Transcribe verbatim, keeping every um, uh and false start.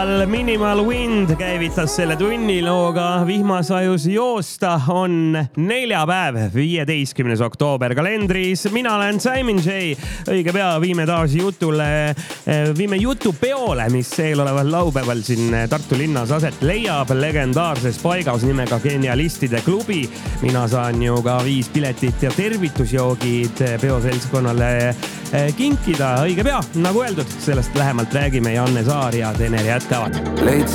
Minimal Wind käivitas selle tunni looga Vihmasajus joosta on neljapäev, viieteistkümnes oktoober kalendris. Mina olen Simon J. Õige pea viime taas jutule, viime jutupeole, mis eeloleval laupäeval siin Tartu linnas aset leiab legendaarses paigas nimega Genialistide klubi. Mina saan ju ka viis piletit ja tervitusjoogid peoseltskonnale kinkida õige pea. Nagu öeldud, sellest lähemalt räägime Janne Saar ja Tener jätkavad.